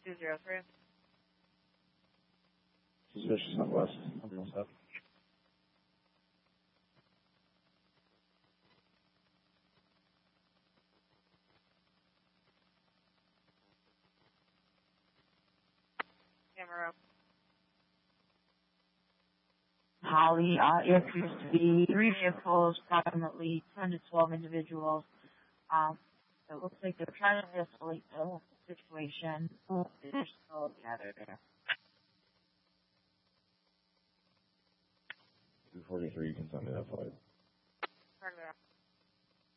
203. Suspicious Southwest. Almost up. Camera up. Holly, it appears to be 3 vehicles, approximately 10 to 12 individuals. So it looks like they're trying to escalate the situation. They're still gathered there. 243, you can send me that flight. Turn it up.